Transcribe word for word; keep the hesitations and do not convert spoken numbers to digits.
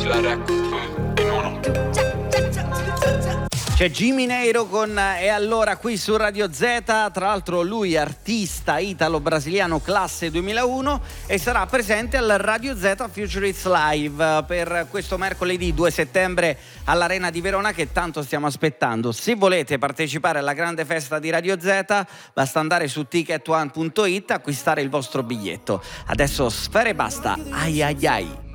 C'è Jimmy Neiro con E allora qui su Radio Z, tra l'altro lui artista italo-brasiliano classe duemilauno e sarà presente al Radio Z Future Hits Live per questo mercoledì due settembre all'Arena di Verona che tanto stiamo aspettando. Se volete partecipare alla grande festa di Radio Z basta andare su ticket one punto it, acquistare il vostro biglietto. Adesso Sfera Ebbasta, ai ai ai.